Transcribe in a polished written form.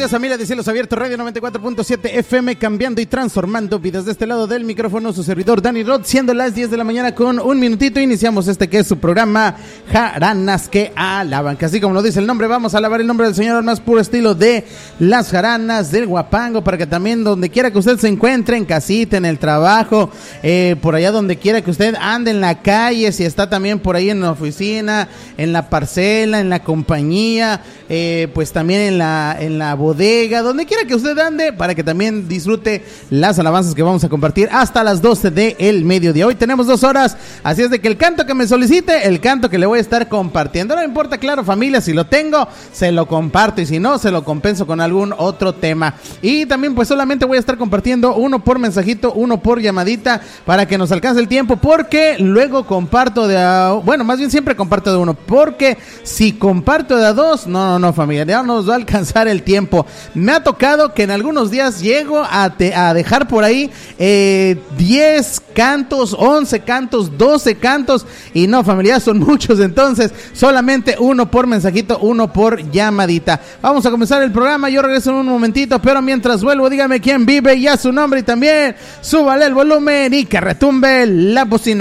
días, familia de Cielos Abiertos, Radio 94.7 FM, cambiando y transformando vidas. De este lado del micrófono, su servidor Dani Roth, siendo las 10 de la mañana con un minutito, iniciamos que es su programa Jaranas que Alaban, que así como lo dice el nombre, vamos a alabar el nombre del Señor al más puro estilo de las jaranas del Huapango, para que también donde quiera que usted se encuentre, en casita, en el trabajo, por allá donde quiera que usted ande en la calle, si está también por ahí en la oficina, en la parcela, en la compañía, pues también en la bodega, donde quiera que usted ande, para que también disfrute las alabanzas que vamos a compartir hasta las 12 del mediodía. Hoy tenemos 2 horas, así es de que el canto que me solicite, el canto que le voy a estar compartiendo, no me importa, claro, familia, si lo tengo, se lo comparto, y si no, se lo compenso con algún otro tema. Y también pues solamente voy a estar compartiendo uno por mensajito, uno por llamadita, para que nos alcance el tiempo, porque luego comparto más bien siempre comparto de uno, porque si comparto de a 2, no, familia, ya nos va a alcanzar el tiempo. Me ha tocado que en algunos días llego a dejar por ahí 10 cantos, 11 cantos, 12 cantos, y no, familia, son muchos, entonces solamente uno por mensajito, uno por llamadita. Vamos a comenzar el programa, yo regreso en un momentito, pero mientras vuelvo, dígame quién vive y a su nombre, y también súbale el volumen y que retumbe la bocina.